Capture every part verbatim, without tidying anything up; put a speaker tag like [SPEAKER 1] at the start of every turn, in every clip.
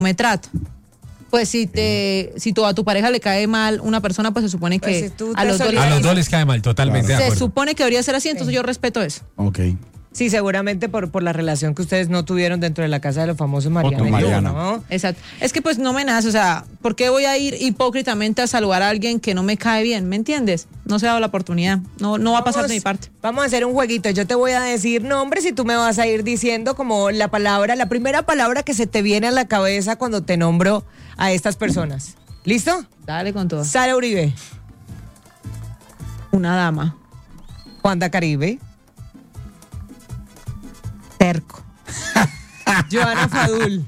[SPEAKER 1] me trata. Pues si te, si tú, a tu pareja le cae mal una persona, pues se supone que
[SPEAKER 2] pues si tú
[SPEAKER 1] a, los dos,
[SPEAKER 3] a los dos les cae mal, totalmente
[SPEAKER 1] claro.
[SPEAKER 3] de acuerdo.
[SPEAKER 1] Se supone que debería ser así, entonces sí. yo respeto eso.
[SPEAKER 4] Ok.
[SPEAKER 2] Sí, seguramente por, por la relación que ustedes no tuvieron dentro de la casa de los famosos Mariana.
[SPEAKER 4] Otro Mariana.
[SPEAKER 2] ¿No?
[SPEAKER 1] Exacto. Es que pues no me nace, o sea, ¿por qué voy a ir hipócritamente a saludar a alguien que no me cae bien? ¿Me entiendes? No se ha dado la oportunidad. No, no va a pasar
[SPEAKER 2] Vamos,
[SPEAKER 1] de mi parte.
[SPEAKER 2] Vamos a hacer un jueguito. Yo te voy a decir nombres y tú me vas a ir diciendo como la palabra, la primera palabra que se te viene a la cabeza cuando te nombro a estas personas. ¿Listo?
[SPEAKER 1] Dale con todo.
[SPEAKER 2] Sara Uribe.
[SPEAKER 1] Una dama.
[SPEAKER 2] Juanda Caribe.
[SPEAKER 1] Terco.
[SPEAKER 2] Joana Fadul.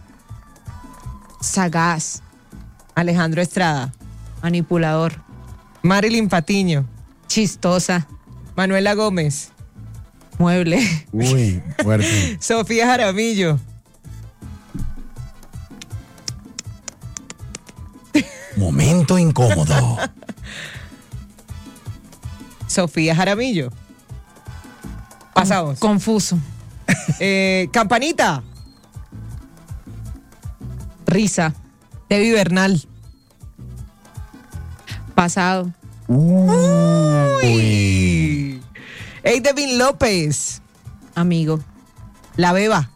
[SPEAKER 1] Sagaz.
[SPEAKER 2] Alejandro Estrada.
[SPEAKER 1] Manipulador.
[SPEAKER 2] Marilyn Patiño.
[SPEAKER 1] Chistosa.
[SPEAKER 2] Manuela Gómez.
[SPEAKER 1] Mueble.
[SPEAKER 4] Uy, fuerte.
[SPEAKER 2] Sofía Jaramillo.
[SPEAKER 4] Momento incómodo.
[SPEAKER 2] Sofía Jaramillo. Pasamos.
[SPEAKER 1] Confuso.
[SPEAKER 2] Eh, Campanita.
[SPEAKER 1] Risa.
[SPEAKER 2] Debbie Bernal.
[SPEAKER 1] Pasado.
[SPEAKER 4] Uy.
[SPEAKER 2] Eidevin López.
[SPEAKER 1] Amigo.
[SPEAKER 2] La Beba.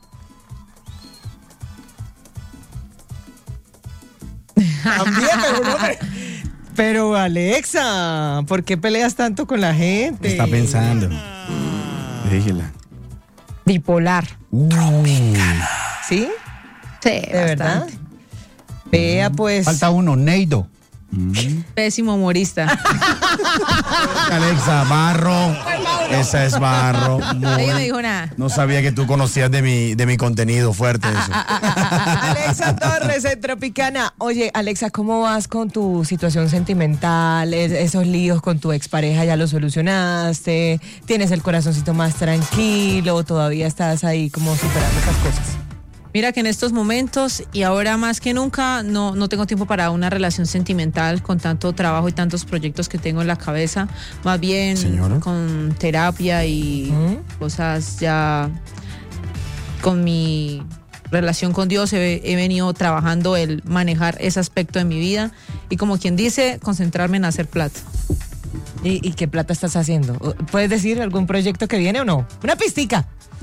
[SPEAKER 2] También, pero, no me- pero Alexa, ¿por qué peleas tanto con la gente?
[SPEAKER 4] Está pensando. Déjela.
[SPEAKER 1] Bipolar.
[SPEAKER 4] Uy.
[SPEAKER 2] ¿Sí?
[SPEAKER 1] Sí,
[SPEAKER 2] ¿De verdad? Vea pues.
[SPEAKER 5] Falta uno, Neido.
[SPEAKER 1] Pésimo humorista.
[SPEAKER 4] Alexa, barro. Esa es barro. Muy-
[SPEAKER 1] Ella me dijo nada.
[SPEAKER 4] No sabía que tú conocías de mi, de mi contenido fuerte eso.
[SPEAKER 2] Alexa Torres, en Tropicana. Oye, Alexa, ¿cómo vas con tu situación sentimental? Es- Esos líos con tu expareja, ¿ya los solucionaste? ¿Tienes el corazoncito más tranquilo? ¿Todavía estás ahí como superando esas cosas?
[SPEAKER 1] Mira que en estos momentos y ahora más que nunca no, no tengo tiempo para una relación sentimental con tanto trabajo y tantos proyectos que tengo en la cabeza. Más bien
[SPEAKER 4] Señora.
[SPEAKER 1] con terapia y
[SPEAKER 2] ¿Mm?
[SPEAKER 1] cosas ya con mi relación con Dios he, he venido trabajando el manejar ese aspecto de mi vida y como quien dice, concentrarme en hacer plata.
[SPEAKER 2] ¿Y, y qué plata estás haciendo? ¿Puedes decir algún proyecto que viene o no? Una pistica.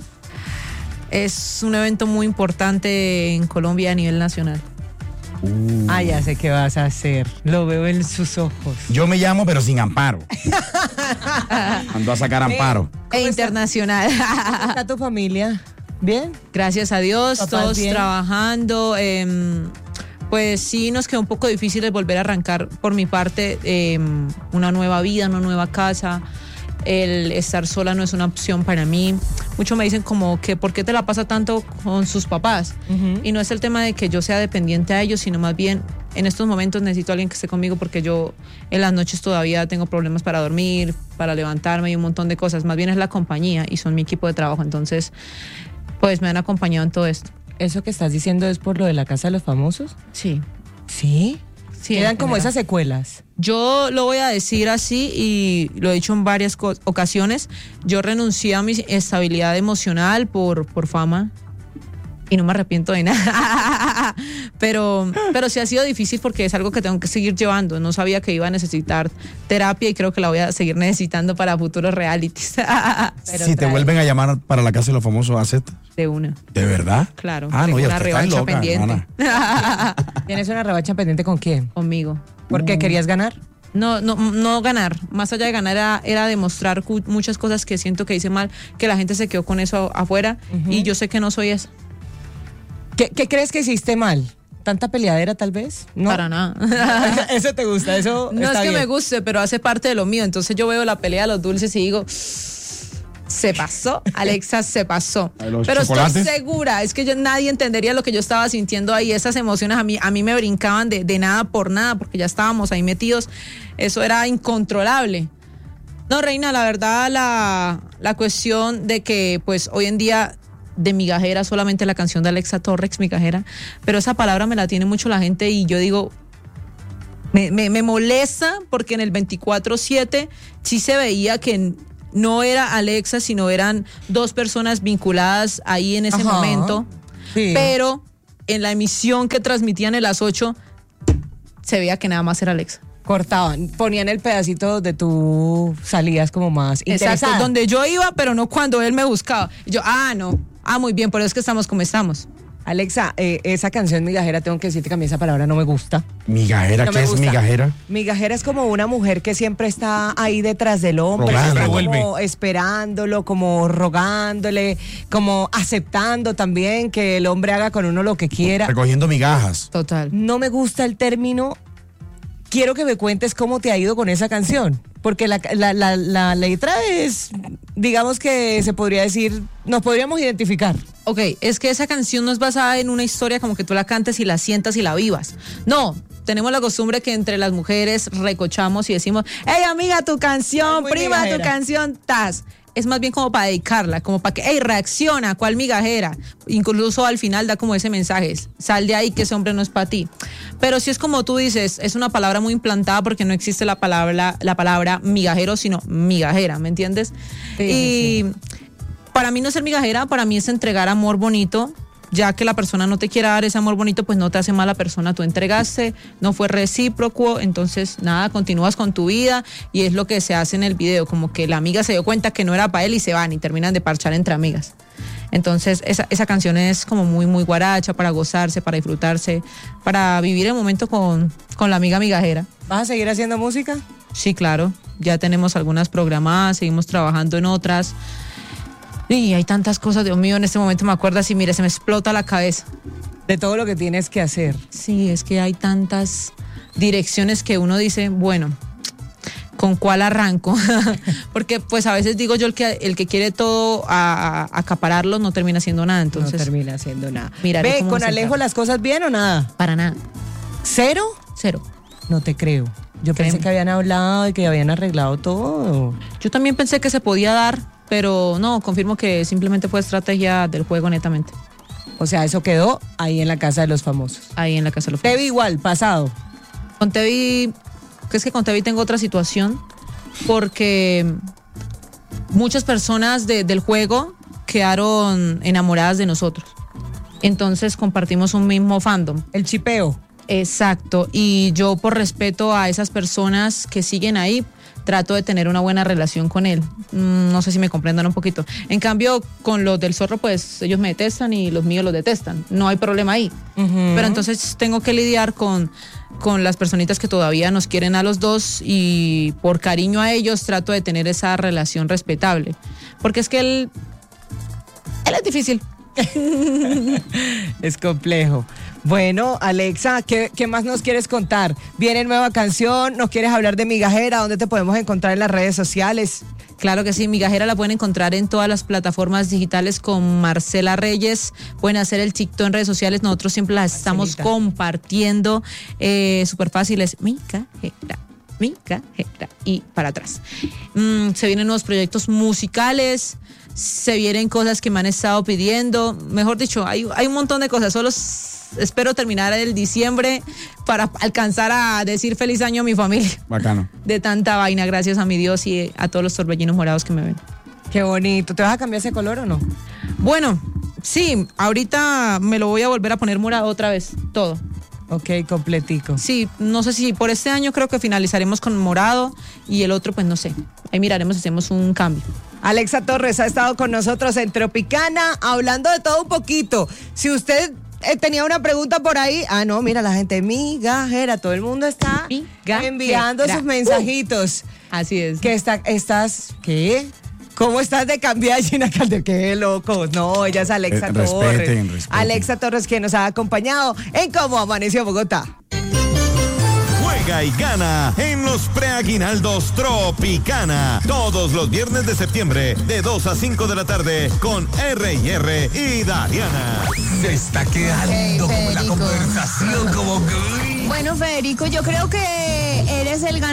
[SPEAKER 1] Es un evento muy importante en Colombia a nivel nacional.
[SPEAKER 4] Uh.
[SPEAKER 2] Ah, ya sé qué vas a hacer. Lo veo en sus ojos.
[SPEAKER 4] Yo me llamo, pero sin amparo. Ando a sacar amparo.
[SPEAKER 1] E internacional.
[SPEAKER 2] ¿Cómo está tu familia? ¿Bien?
[SPEAKER 1] Gracias a Dios,
[SPEAKER 2] ¿Papás
[SPEAKER 1] todos
[SPEAKER 2] bien?
[SPEAKER 1] trabajando. eh, pues sí, nos quedó un poco difícil el volver a arrancar por mi parte eh, una nueva vida, una nueva casa. El estar sola no es una opción para mí. Muchos me dicen como que ¿por qué te la pasa tanto con sus papás?
[SPEAKER 2] Ujú.
[SPEAKER 1] Y no es el tema de que yo sea dependiente a ellos, sino más bien en estos momentos necesito a alguien que esté conmigo porque yo en las noches todavía tengo problemas para dormir, para levantarme y un montón de cosas. Más bien es la compañía y son mi equipo de trabajo. Entonces, pues me han acompañado en todo esto.
[SPEAKER 2] ¿Eso que estás diciendo es por lo de la casa de los famosos?
[SPEAKER 1] Sí.
[SPEAKER 2] Sí.
[SPEAKER 1] Sí,
[SPEAKER 2] Quedan
[SPEAKER 1] en
[SPEAKER 2] como
[SPEAKER 1] general.
[SPEAKER 2] esas secuelas.
[SPEAKER 1] Yo lo voy a decir así y lo he dicho en varias co- ocasiones. Yo renuncié a mi estabilidad emocional por, por fama y no me arrepiento de nada. Pero, pero sí ha sido difícil porque es algo que tengo que seguir llevando. No sabía que iba a necesitar terapia y creo que la voy a seguir necesitando para futuros realities. Pero
[SPEAKER 4] Si te
[SPEAKER 1] trae
[SPEAKER 4] vuelven a llamar para la casa de los famosos, ¿aceptas?
[SPEAKER 1] de una,
[SPEAKER 4] ¿De verdad?
[SPEAKER 1] claro.
[SPEAKER 4] Ah, no,
[SPEAKER 1] tengo
[SPEAKER 4] ya
[SPEAKER 1] una
[SPEAKER 4] usted está
[SPEAKER 1] revancha
[SPEAKER 4] loca,
[SPEAKER 1] pendiente
[SPEAKER 4] hermana.
[SPEAKER 2] ¿Tienes una revancha pendiente con quién?
[SPEAKER 1] conmigo.
[SPEAKER 2] ¿Por qué querías ganar?
[SPEAKER 1] No, no, no ganar. Más allá de ganar era, era demostrar cu- muchas cosas que siento que hice mal, que la gente se quedó con eso afuera
[SPEAKER 2] Ujú.
[SPEAKER 1] y yo sé que no soy esa.
[SPEAKER 2] ¿Qué, qué crees que hiciste mal? ¿Tanta peleadera tal vez? No.
[SPEAKER 1] Para nada.
[SPEAKER 2] Eso te gusta, eso
[SPEAKER 1] No
[SPEAKER 2] está
[SPEAKER 1] es que
[SPEAKER 2] bien.
[SPEAKER 1] me guste, pero hace parte de lo mío. Entonces yo veo la pelea de los dulces y digo, se pasó, Alexa se pasó.
[SPEAKER 4] ¿A los
[SPEAKER 1] Pero
[SPEAKER 4] chocolates?
[SPEAKER 1] estoy segura, es que yo, nadie entendería lo que yo estaba sintiendo ahí. Esas emociones a mí, a mí me brincaban de, de nada por nada, porque ya estábamos ahí metidos. Eso era incontrolable. No, Reina, la verdad, la, la cuestión de que pues hoy en día de migajera solamente la canción de Alexa Torres, migajera, pero esa palabra me la tiene mucho la gente y yo digo, me, me, me molesta porque en el veinticuatro siete sí se veía que no era Alexa, sino eran dos personas vinculadas ahí en ese
[SPEAKER 2] Ajá.
[SPEAKER 1] momento,
[SPEAKER 2] Sí.
[SPEAKER 1] pero en la emisión que transmitían en las ocho, se veía que nada más era Alexa.
[SPEAKER 2] Cortaban, ponían el pedacito donde tú salías como más interesada.
[SPEAKER 1] Exacto, donde yo iba, pero no cuando él me buscaba. Y yo, ah, no, ah, muy bien, por eso es que estamos como estamos.
[SPEAKER 2] Alexa, eh, esa canción migajera, tengo que decirte que a mí esa palabra no me gusta.
[SPEAKER 4] ¿Migajera?
[SPEAKER 2] No
[SPEAKER 4] ¿Qué
[SPEAKER 2] me
[SPEAKER 4] es
[SPEAKER 2] gusta.
[SPEAKER 4] migajera?
[SPEAKER 2] Migajera es como una mujer que siempre está ahí detrás del hombre,
[SPEAKER 4] Rogando.
[SPEAKER 2] está
[SPEAKER 3] Revuelve.
[SPEAKER 2] como esperándolo, como rogándole, como aceptando también que el hombre haga con uno lo que quiera.
[SPEAKER 4] Recogiendo migajas.
[SPEAKER 1] Total.
[SPEAKER 2] No me gusta el término. Quiero que me cuentes cómo te ha ido con esa canción, porque la, la, la, la letra es, digamos que se podría decir, nos podríamos identificar.
[SPEAKER 1] Ok, es que esa canción no es basada en una historia como que tú la cantes y la sientas y la vivas. No, tenemos la costumbre que entre las mujeres recochamos y decimos, hey amiga, tu canción,
[SPEAKER 2] Muy
[SPEAKER 1] prima,
[SPEAKER 2] migajera.
[SPEAKER 1] tu canción, tas. Es más bien como para dedicarla, como para que, hey, reacciona, ¿cuál migajera? Incluso al final da como ese mensaje, sal de ahí que ese hombre no es para ti. Pero si es como tú dices, es una palabra muy implantada porque no existe la palabra, la palabra migajero, sino migajera, ¿me entiendes?
[SPEAKER 2] Sí,
[SPEAKER 1] y
[SPEAKER 2] sí.
[SPEAKER 1] para mí no es ser migajera, para mí es entregar amor bonito. Ya que la persona no te quiera dar ese amor bonito, pues no te hace mal la persona, tú entregaste, no fue recíproco, entonces nada, continúas con tu vida y es lo que se hace en el video, como que la amiga se dio cuenta que no era para él y se van y terminan de parchar entre amigas. Entonces esa, esa canción es como muy, muy guaracha, para gozarse, para disfrutarse, para vivir el momento con, con la amiga migajera.
[SPEAKER 2] ¿Vas a seguir haciendo música?
[SPEAKER 1] Sí, claro, ya tenemos algunas programadas, seguimos trabajando en otras. Y hay tantas cosas, Dios mío, en este momento me acuerdo así, mire, se me explota la cabeza.
[SPEAKER 2] De todo lo que tienes que hacer.
[SPEAKER 1] Sí, es que hay tantas direcciones que uno dice, bueno, ¿con cuál arranco? Porque pues a veces digo yo, el que, el que quiere todo a, a acapararlo no termina haciendo nada, entonces
[SPEAKER 2] no termina haciendo nada.
[SPEAKER 1] miraré
[SPEAKER 2] Ve,
[SPEAKER 1] cómo
[SPEAKER 2] ¿con
[SPEAKER 1] se
[SPEAKER 2] Alejo
[SPEAKER 1] encarga.
[SPEAKER 2] las cosas bien o nada?
[SPEAKER 1] Para nada,
[SPEAKER 2] ¿Cero?
[SPEAKER 1] cero.
[SPEAKER 2] No te creo. Yo
[SPEAKER 1] Créeme.
[SPEAKER 2] pensé que habían hablado y que habían arreglado todo.
[SPEAKER 1] Yo también pensé que se podía dar, pero no, confirmo que simplemente fue estrategia del juego netamente,
[SPEAKER 2] O sea, eso quedó ahí en la casa de los famosos.
[SPEAKER 1] ahí en la casa de los
[SPEAKER 2] Tevi igual, pasado.
[SPEAKER 1] Con Tevi, que es que con Tevi tengo otra situación, porque muchas personas de- del juego quedaron enamoradas de nosotros. Entonces compartimos un mismo fandom.
[SPEAKER 2] El chipeo.
[SPEAKER 1] Exacto. Y yo, por respeto a esas personas que siguen ahí, trato de tener una buena relación con él. Mm, No sé si me comprendan un poquito. En cambio, con los del zorro, pues ellos me detestan y los míos los detestan. No hay problema ahí. Pero entonces tengo que lidiar con, con las personitas que todavía nos quieren a los dos y por cariño a ellos trato de tener esa relación respetable. Porque es que él, él es difícil.
[SPEAKER 2] Es complejo. Bueno, Alexa, ¿qué, ¿qué más nos quieres contar? ¿Viene nueva canción? ¿Nos quieres hablar de Migajera? ¿Dónde te podemos encontrar en las redes sociales?
[SPEAKER 1] Claro que sí, Migajera la pueden encontrar en todas las plataformas digitales con Marcela Reyes. Pueden hacer el TikTok en redes sociales, nosotros siempre las estamos
[SPEAKER 2] Marcelita.
[SPEAKER 1] compartiendo. Eh, Súper fácil, es Migajera, Migajera y para atrás. Mm, se vienen nuevos proyectos musicales, se vienen cosas que me han estado pidiendo. Mejor dicho, hay, hay un montón de cosas, solo s- espero terminar el diciembre para alcanzar a decir feliz año a mi familia.
[SPEAKER 4] Bacano.
[SPEAKER 1] De tanta vaina, gracias a mi Dios y a todos los torbellinos morados que me ven.
[SPEAKER 2] Qué bonito. ¿Te vas a cambiar ese color o no?
[SPEAKER 1] Bueno, sí, ahorita me lo voy a volver a poner morado otra vez, todo.
[SPEAKER 2] Ok, completico.
[SPEAKER 1] Sí, no sé si por este año creo que finalizaremos con morado y el otro pues no sé. Ahí miraremos si hacemos un cambio.
[SPEAKER 2] Alexa Torres ha estado con nosotros en Tropicana hablando de todo un poquito. Si usted eh, tenía una pregunta por ahí, ah, no, mira, la gente migajera, todo el mundo está
[SPEAKER 1] Migajera.
[SPEAKER 2] enviando sus mensajitos.
[SPEAKER 1] Así es.
[SPEAKER 2] ¿Qué está, estás, qué? ¿Cómo estás de cambiar Gina Calder? ¡Qué loco! No, ella es Alexa
[SPEAKER 4] Eh,
[SPEAKER 2] Torres.
[SPEAKER 4] respeten, respeten.
[SPEAKER 2] Alexa Torres, quien nos ha acompañado en Cómo Amaneció Bogotá.
[SPEAKER 3] Juega y gana en los preaguinaldos Tropicana. Todos los viernes de septiembre, de dos a cinco de la tarde, con R y R y Dariana.
[SPEAKER 5] Se está quedando
[SPEAKER 6] Ok,
[SPEAKER 5] como la
[SPEAKER 6] Federico.
[SPEAKER 5] conversación, como que...
[SPEAKER 6] Bueno, Federico, yo creo que eres el ganador.